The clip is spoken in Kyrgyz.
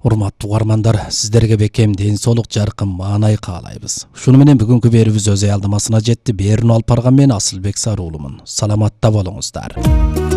Урматтуу угармандар, сиздерге бекем ден соолук жаркын маанай каалайбыз. Шуну менен бүгүнкү берүүбүз өз аялдамасына жетти. Берүүнү алып барган мен Асылбек Саруулумун. Саламатта болуңуздар.